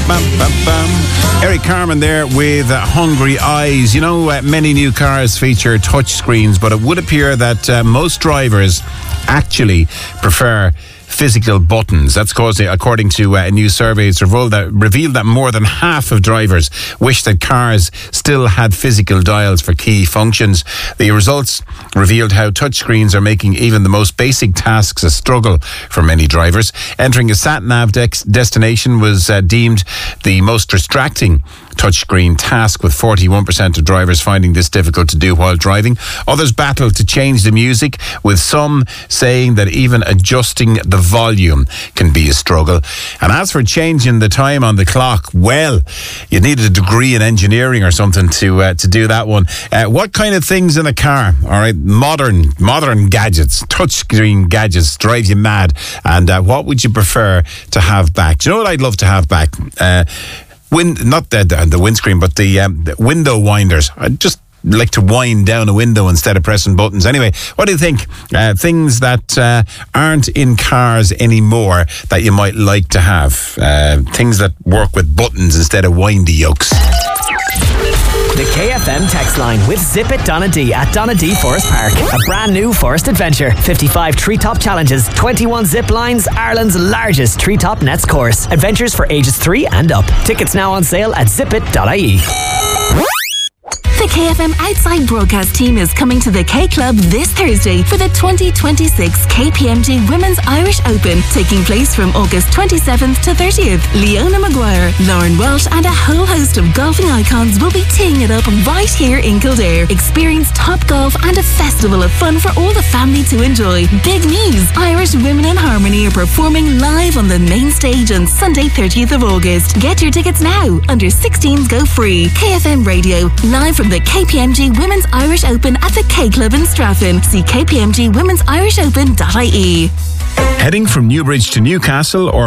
Eric Carmen there with Hungry Eyes. You know, many new cars feature touch screens, but it would appear that most drivers actually prefer physical buttons. That's according to a new survey. It's revealed that more than half of drivers wish that cars still had physical dials for key functions. The results revealed how touchscreens are making even the most basic tasks a struggle for many drivers. Entering a sat-nav destination was deemed the most distracting touchscreen task, with 41% of drivers finding this difficult to do while driving. Others battle to change the music, with some saying that even adjusting the volume can be a struggle. And as for changing the time on the clock, well, you need a degree in engineering or something to do that one. What kind of things in a car? All right, modern gadgets, touchscreen gadgets drive you mad. And what would you prefer to have back? Do you know what I'd love to have back? Not the windscreen, but the window winders. I'd just like to wind down a window instead of pressing buttons. Anyway, what do you think? Things that aren't in cars anymore that you might like to have. Things that work with buttons instead of windy yokes. The KFM text line with Zip It Donadee at Donadee Forest Park. A brand new forest adventure. 55 treetop challenges, 21 zip lines, Ireland's largest treetop nets course. Adventures for ages 3 and up. Tickets now on sale at zipit.ie. The KFM Outside Broadcast team is coming to the K Club this Thursday for the 2026 KPMG Women's Irish Open, taking place from August 27th to 30th. Leona Maguire, Lauren Welsh and a whole host of golfing icons will be teeing it up right here in Kildare. Experience top golf and a festival of fun for all the family to enjoy. Big news! Irish Women in Harmony are performing live on the main stage on Sunday 30th of August. Get your tickets now. Under 16s go free. KFM Radio, live from the KPMG Women's Irish Open at the K Club in Straffin. See kpmgwomen'sIrishOpen.ie. Heading from Newbridge to Newcastle or